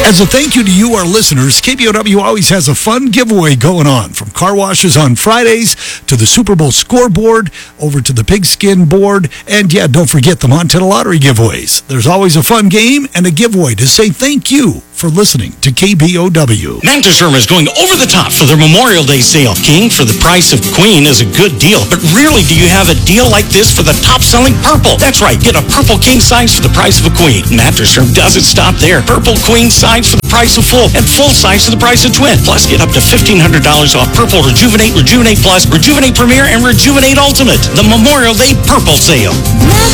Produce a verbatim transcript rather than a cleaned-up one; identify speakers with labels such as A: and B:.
A: As a thank you to you, our listeners, K B O W always has a fun giveaway going on. From car washes on Fridays to the Super Bowl scoreboard, over to the pigskin board, and yeah, don't forget the Montana Lottery giveaways. There's always a fun game and a giveaway to say thank you for listening to K B O W.
B: Mattress Firm is going over the top for their Memorial Day sale. King for the price of Queen is a good deal, but rarely do you have a deal like this for the top-selling Purple. That's right, get a Purple King size for the price of a Queen. Mattress Firm doesn't stop there. Purple Queen size for the price of Full, and Full size for the price of Twin. Plus, get up to fifteen hundred dollars off Purple Rejuvenate, Rejuvenate Plus, Rejuvenate Premier, and Rejuvenate Ultimate. The Memorial Day Purple Sale.